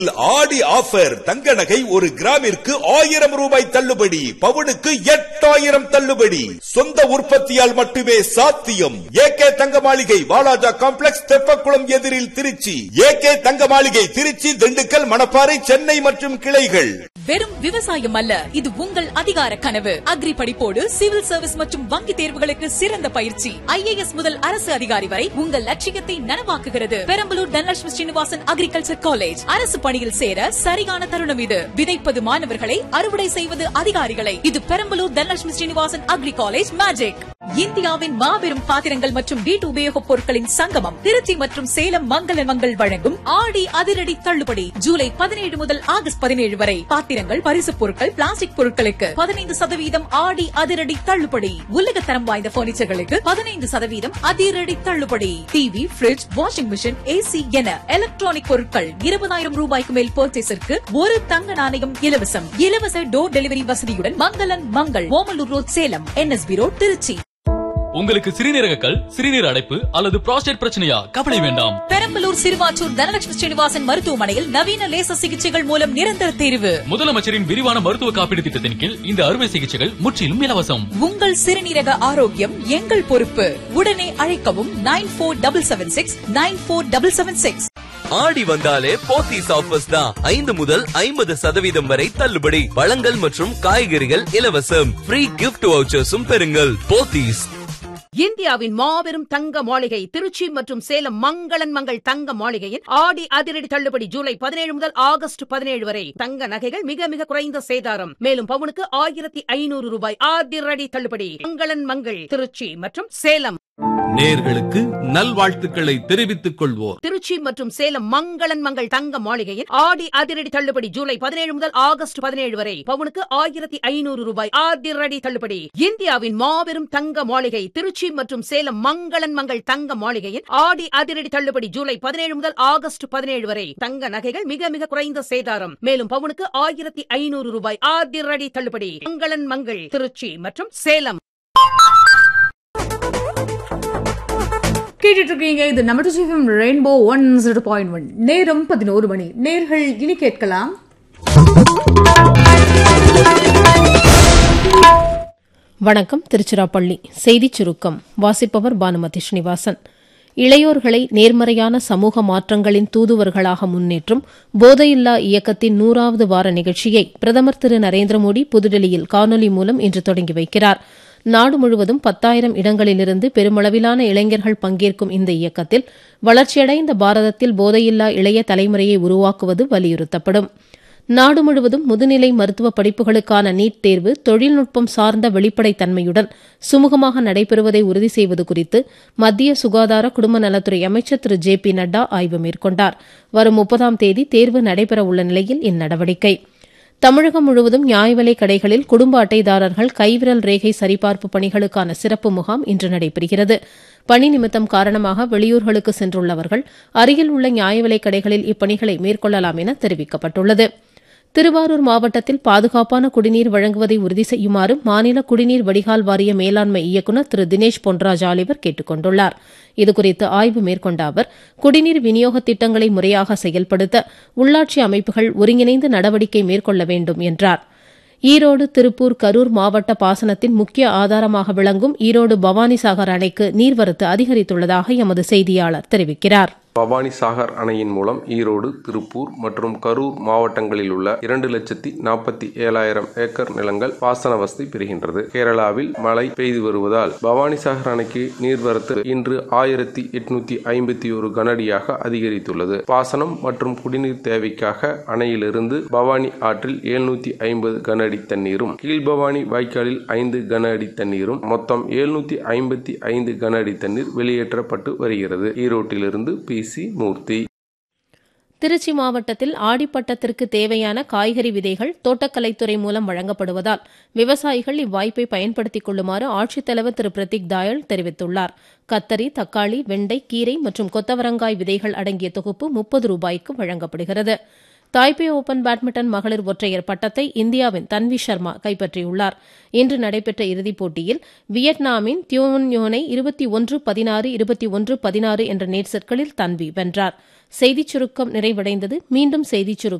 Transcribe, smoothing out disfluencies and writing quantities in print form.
ஆடி offer தங்க நகை ஒரு கிராமிற்கு 1000 ரூபாய் தள்ளுபடி, பவுனுக்கு 8000 தள்ளுபடி. சொந்த உற்பத்தியால் மட்டுமே சாத்தியம். ஏகே தங்க மாளிகை, வாலாஜா காம்ப்ளெக்ஸ், தெப்பக்குளம் எதிரில் திருச்சி. ஏகே தங்க மாளிகை திருச்சி, திண்டுக்கல், மணப்பாறை, சென்னை மற்றும் கிளைகள். வெறும் விவசாயம் அல்ல, இது உங்கள் அதிகார கனவு. அக்ரி படிப்போடு சிவில் சர்வீஸ் மற்றும் வங்கி தேர்வுகளுக்கு சிறந்த பயிற்சி. IAS முதல் அரசு அதிகாரி வரை உங்கள் லட்சியத்தை நனவாக்குகிறது. Perambalur Dhanalakshmi Srinivasan agriculture college. அரசு பணியில் சேர சரியான தருணம் இது. விதைப்பது மாணவர்களை, அறுவடை செய்வது அதிகாரிகளை. இது Perambalur Dhanalakshmi Srinivasan agri college magic. இந்தியாவின் மாபெரும் பாத்திரங்கள் மற்றும் வீட்டு உபயோகப் பொருட்களின் சங்கமம் திருச்சி மற்றும் சேலம் மங்கள மங்கள் வழங்கும் ஆடி அதிரடி தள்ளுபடி ஜூலை 17 முதல் ஆகஸ்ட் 17 வரை. பாத்திரங்கள், பரிசுப் பொருட்கள், பிளாஸ்டிக் பொருட்களுக்கு 15% ஆடி அதிரடி தள்ளுபடி. உலகத்தரம் வாய்ந்த பர்னிச்சர்களுக்கு 15% அதிரடி தள்ளுபடி. TV, bridge, washing machine, AC என எலக்ட்ரானிக் பொருட்கள் 20,000 ரூபாய்க்கு மேல் பர்ச்சேஸிற்கு ஒரு தங்க நாணயம் இலவசம். இலவச டோர் டெலிவரி வசதியுடன் மங்களன் Mangal, Omalur road, Salem, NSB road, Trichy. உங்களுக்கு சிறுநீரக கல், சிறுநீர் அடைப்பு அல்லது புரோஸ்டேட் பிரச்சனையா? கவலை வேண்டாம். பெரம்பலூர் சிறுவாச்சூர் தனலட்சுமி ஸ்ரீனிவாசன் மருத்துவமனையில் நவீன லேசர் சிகிச்சைகள் மூலம் நிரந்தர தீர்வு. முதலமைச்சரின் விரிவான மருத்துவ காப்பீடு திட்டத்தின் கீழ் இந்த அறுவை சிகிச்சைகள் முற்றிலும் இலவசம். உங்கள் சிறுநீரக ஆரோக்கியம் எங்கள் பொறுப்பு. உடனே அழைக்கவும் 9476694776. ஆடி வந்தாலே போத்தீஸ் ஆஃபர்ஸ் தான். 5 முதல் 50% வரை தள்ளுபடி. பழங்கள் மற்றும் காய்கறிகள் இலவசம். ஃப்ரீ கிஃப்ட் வவுச்சர்ஸும் பெறுங்கள். போத்தீஸ். இந்தியாவின் மாபெரும் தங்க மாளிகை திருச்சி மற்றும் சேலம் மங்களன் மங்கள் தங்க மாளிகையின் ஆடி அதிரடி தள்ளுபடி ஜூலை 17 முதல் ஆகஸ்ட் 17 வரை. தங்க நகைகள் மிக மிக குறைந்த சேதாரம். மேலும் பவுனுக்கு 1500 ரூபாய் அதிரடி தள்ளுபடி. மங்களன் மங்கள் திருச்சி மற்றும் சேலம். நேர்களுக்கு நல்வாழ்த்துக்களை தெரிவித்துக் கொள்வோர் திருச்சி மற்றும் சேலம் மங்களன் மங்கள் தங்க மாளிகையின் ஆடி அதிரடி தள்ளுபடி ஜூலை 17 முதல் ஆகஸ்ட் 17 வரை. பவுனுக்கு 1500 ரூபாய் அதிரடி தள்ளுபடி. இந்தியாவின் மாபெரும் தங்க மாளிகை திருச்சி மற்றும் சேலம் மங்களன் மங்கள் தங்க மாளிகையின் ஆடி அதிரடி தள்ளுபடி ஜூலை 17 முதல் ஆகஸ்ட் 17 வரை. தங்க நகைகள் மிக மிக குறைந்த சேதாரம். மேலும் பவுனுக்கு 1500 ரூபாய் அதிரடி தள்ளுபடி. மங்களன் மங்கள் திருச்சி மற்றும் சேலம். கேட்டுட்டு இருக்கீங்க, இது நம்ம டிஜிஎஃப்எம் ரெயின்போ 101.1. நேரம் 11 மணி. நேர்கள் இனி கேட்கலாம் வணக்கம். திருச்சிராப்பள்ளி செய்திச் சுருக்கம் வாசிப்பவர் பானுமதி ஸ்ரீனிவாசன். இளையோர்களை நேர்மறையான சமூக மாற்றங்களின் தூதுவர்களாக முன்னேற்றும் போதையில்லா இயக்கத்தின் 100வது வார நிகழ்ச்சியை பிரதமர் திரு நரேந்திர மோடி புதுடெல்லியில் காணொலி மூலம் இன்று தொடங்கி வைக்கிறார். நாடு முழுவதும் 10,000 இடங்களிலிருந்து பெருமளவிலான இளைஞர்கள் பங்கேற்கும் இந்த இயக்கத்தில் வளர்ச்சியடைந்த பாரதத்தில் போதையில்லா இளைய தலைமுறையை உருவாக்குவது வலியுறுத்தப்படும். நாடு முழுவதும் முதுநிலை மருத்துவ படிப்புகளுக்கான நீட் தேர்வு தொழில்நுட்பம் சார்ந்த வெளிப்படைத்தன்மையுடன் சுமூகமாக நடைபெறுவதை உறுதி செய்வது குறித்து மத்திய சுகாதார குடும்ப நலத்துறை அமைச்சர் திரு JP நட்டா ஆய்வு மேற்கொண்டார். வரும் 30ஆம் தேதி தேர்வு நடைபெறவுள்ள நிலையில் இந்நடவடிக்கை. தமிழகம் முழுவதும் நியாய விலைக் கடைகளில் குடும்ப அட்டைதாரர்கள் கைவிரல் ரேகை சரிபார்ப்பு பணிகளுக்கான சிறப்பு முகாம் இன்று நடைபெறுகிறது. பணி நிமித்தம் காரணமாக வெளியூர்களுக்கு சென்றுள்ளவர்கள் அருகில் உள்ள நியாய விலைக் கடைகளில் இப்பணிகளை மேற்கொள்ளலாம் என தெரிவிக்கப்பட்டுள்ளது. திருவாரூர் மாவட்டத்தில் பாதுகாப்பான குடிநீர் வழங்குவதை உறுதி செய்யுமாறு மாநில குடிநீர் வடிகால் வாரிய மேலாண்மை இயக்குநர் திரு தினேஷ் பொன்ராஜ் ஆலிவர் கேட்டுக் கொண்டுள்ளார். இதுகுறித்து ஆய்வு மேற்கொண்ட அவர் குடிநீர் விநியோக திட்டங்களை முறையாக செயல்படுத்த உள்ளாட்சி அமைப்புகள் ஒருங்கிணைந்து நடவடிக்கை மேற்கொள்ள வேண்டும் என்றார். ஈரோடு, திருப்பூர், கரூர் மாவட்ட பாசனத்தின் முக்கிய ஆதாரமாக விளங்கும் ஈரோடு பவானிசாகர் அணைக்கு நீர்வரத்து அதிகரித்துள்ளதாக எமது செய்தியாளர் தெரிவிக்கிறார். பவானிசாகர் அணையின் மூலம் ஈரோடு, திருப்பூர் மற்றும் கரூர் மாவட்டங்களில் உள்ள 2,47,000 ஏக்கர் நிலங்கள் பாசன வசதி பெறுகின்றது. கேரளாவில் மழை பெய்து வருவதால் பவானிசாகர் அணைக்கு நீர்வரத்து இன்று 1,851 கனஅடியாக அதிகரித்துள்ளது. பாசனம் மற்றும் குடிநீர் தேவைக்காக அணையிலிருந்து பவானி ஆற்றில் 750 கனஅடி தண்ணீரும், கீழ்பவானி வாய்க்காலில் 5 கனஅடி தண்ணீரும், மொத்தம் 755 கனஅடி தண்ணீர் வெளியேற்றப்பட்டு வருகிறது. ஈரோட்டிலிருந்து மூர்த்தி. திருச்சி மாவட்டத்தில் ஆடிப்பட்டத்திற்கு தேவையான காய்கறி விதைகள் தோட்டக்கலைத்துறை மூலம் வழங்கப்படுவதால் விவசாயிகள் இவ்வாய்ப்பை பயன்படுத்திக் கொள்ளுமாறு ஆட்சித்தலைவர் திரு பிரதீக் தாயல் தெரிவித்துள்ளார். கத்தரி, தக்காளி, வெண்டை, கீரை மற்றும் கொத்தவரங்காய் விதைகள் அடங்கிய தொகுப்பு 30 ரூபாய்க்கு வழங்கப்படுகிறது. தாய்பே ஓபன் பேட்மிண்டன் மகளிர் ஒற்றையர் பட்டத்தை இந்தியாவின் தன்வி சர்மா கைப்பற்றியுள்ளார். இன்று நடைபெற்ற இறுதிப் போட்டியில் வியட்நாமின் தியோன் யோனை 21-16, 21-16 என்ற நேர் செட்களில் தன்வி வென்றார். செய்திச் சுருக்கம் நிறைவடைந்தது. மீண்டும் செய்திச் சுருக்கம்